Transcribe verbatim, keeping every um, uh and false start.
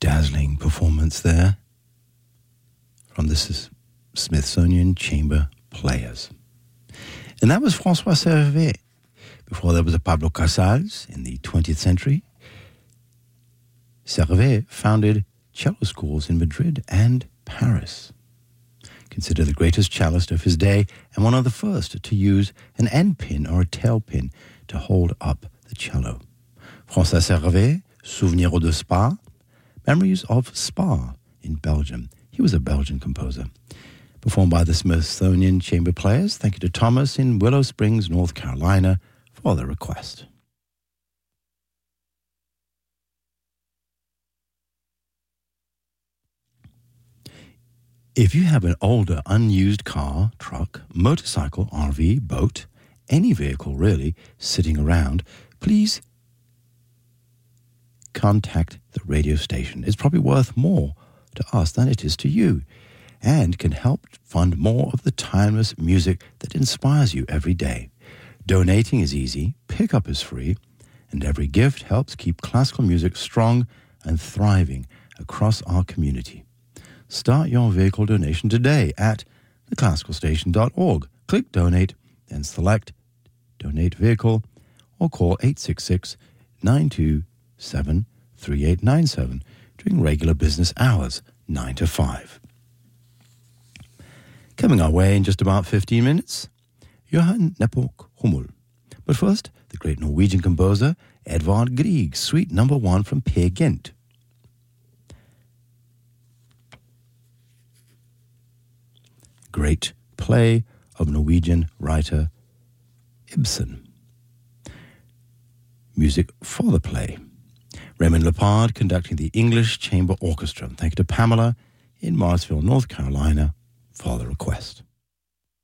dazzling performance there from the S- Smithsonian Chamber Players. And that was François Servet. Before there was a Pablo Casals in the twentieth century. Servet founded cello schools in Madrid and Paris. Considered the greatest cellist of his day and one of the first to use an end pin or a tail pin to hold up the cello. François Servet, Souvenir de Spa, Memories of Spa in Belgium. He was a Belgian composer. Performed by the Smithsonian Chamber Players. Thank you to Thomas in Willow Springs, North Carolina, for the request. If you have an older, unused car, truck, motorcycle, R V, boat, any vehicle really, sitting around, please contact the radio station. It's probably worth more to us than it is to you, and can help fund more of the timeless music that inspires you every day. Donating is easy, pickup is free, and every gift helps keep classical music strong and thriving across our community. Start your vehicle donation today at the classical station dot org. Click Donate, then select Donate Vehicle, or call eight six six, nine two seven, three eight nine seven during regular business hours, nine to five. Coming our way in just about fifteen minutes, Johan Nepomuk Hummel. But first, the great Norwegian composer Edvard Grieg, Suite Number One from Peer Gynt. Great play of Norwegian writer Ibsen. Music for the play. Raymond Lepard conducting the English Chamber Orchestra. Thank you to Pamela in Morrisville, North Carolina, for the request.